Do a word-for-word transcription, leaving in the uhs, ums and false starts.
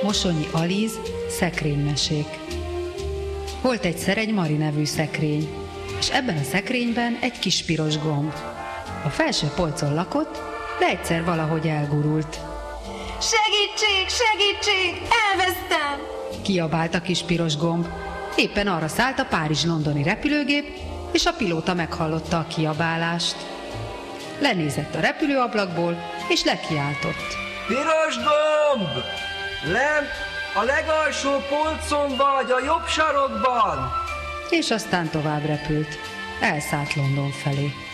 Mosonyi Alíz, Szekrénymesék. Volt egyszer egy Mari nevű szekrény, és ebben a szekrényben egy kis piros gomb. A felső polcon lakott, de egyszer valahogy elgurult. Segítség, segítség, elvesztem! Kiabált a kis piros gomb. Éppen arra szállt a Párizs-londoni repülőgép, és a pilóta meghallotta a kiabálást. Lenézett a repülőablakból, és lekiáltott. Piros gomb! Lent a legalsó polcon vagy, a jobb sarokban! És aztán tovább repült. Elszállt London felé.